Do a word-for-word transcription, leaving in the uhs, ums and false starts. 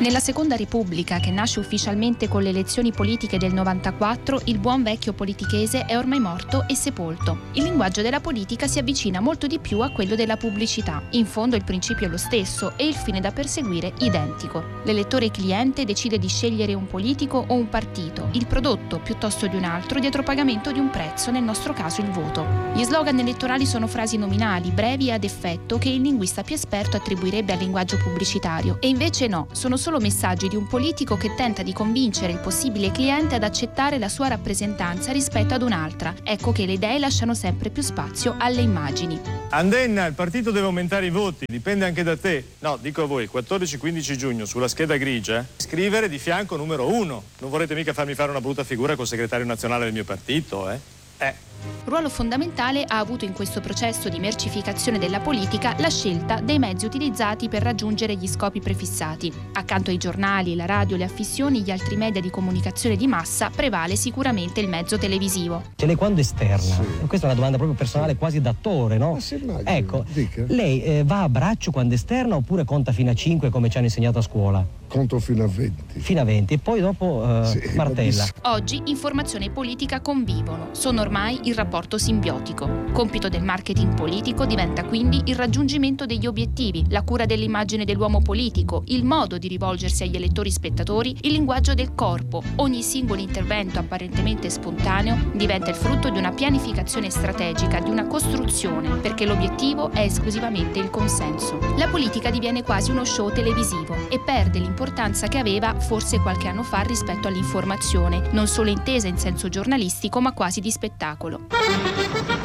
Nella Seconda Repubblica, che nasce ufficialmente con le elezioni politiche del novantaquattro, il buon vecchio politichese è ormai morto e sepolto. Il linguaggio della politica si avvicina molto di più a quello della pubblicità. In fondo il principio è lo stesso e il fine da perseguire identico. L'elettore cliente decide di scegliere un politico o un partito, il prodotto piuttosto di un altro, dietro pagamento di un prezzo, nel nostro caso il voto. Gli slogan elettorali sono frasi nominali, brevi e ad effetto, che il linguista più esperto attribuirebbe al linguaggio pubblicitario. E invece no, sono solo messaggi di un politico che tenta di convincere il possibile cliente ad accettare la sua rappresentanza rispetto ad un'altra. Ecco che le idee lasciano sempre più spazio alle immagini. Andenna, il partito deve aumentare i voti, dipende anche da te. No, dico a voi, quattordici quindici giugno sulla scheda grigia, scrivere di fianco numero uno. Non vorrete mica farmi fare una brutta figura col segretario nazionale del mio partito, eh? Eh. Ruolo fondamentale ha avuto in questo processo di mercificazione della politica la scelta dei mezzi utilizzati per raggiungere gli scopi prefissati. Accanto ai giornali, la radio, le affissioni, gli altri media di comunicazione di massa, prevale sicuramente il mezzo televisivo. Ce l'è quando esterna? Sì. Questa è una domanda proprio personale, quasi d'attore, no? Ma si immagina, ecco, dica. lei eh, va a braccio quando esterna oppure conta fino a cinque come ci hanno insegnato a scuola? Conto fino a venti. Fino a venti e poi dopo eh, Sì, martella. Oggi informazione e politica convivono, sono ormai il rapporto simbiotico. Compito del marketing politico diventa quindi il raggiungimento degli obiettivi, la cura dell'immagine dell'uomo politico, il modo di rivolgersi agli elettori spettatori, il linguaggio del corpo. Ogni singolo intervento apparentemente spontaneo diventa il frutto di una pianificazione strategica, di una costruzione, perché l'obiettivo è esclusivamente il consenso. La politica diviene quasi uno show televisivo e perde l'importanza che aveva forse qualche anno fa rispetto all'informazione, non solo intesa in senso giornalistico ma quasi di spettacolo.